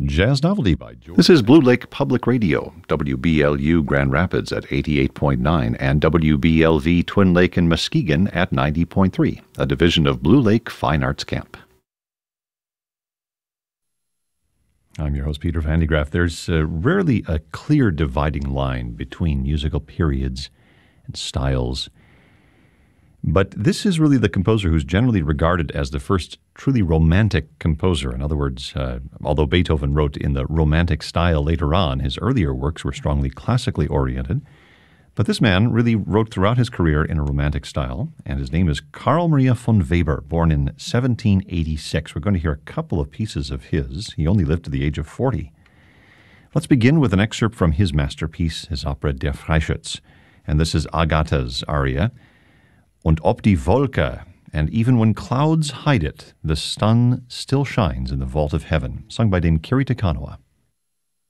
Jazz Novelty by George. This is Blue Lake Public Radio, WBLU Grand Rapids at 88.9 and WBLV Twin Lake and Muskegon at 90.3, a division of Blue Lake Fine Arts Camp. I'm your host, Peter Van de Graaff. There's rarely a clear dividing line between musical periods and styles. But this is really the composer who's generally regarded as the first truly romantic composer. In other words, although Beethoven wrote in the romantic style later on, his earlier works were strongly classically oriented. But this man really wrote throughout his career in a romantic style, and his name is Carl Maria von Weber, born in 1786. We're going to hear a couple of pieces of his. He only lived to the age of 40. Let's begin with an excerpt from his masterpiece, his opera Der Freischütz. And this is Agatha's aria. Und ob die Wolke, and even when clouds hide it, the sun still shines in the vault of heaven, sung by Dame Kiri Te Kanawa.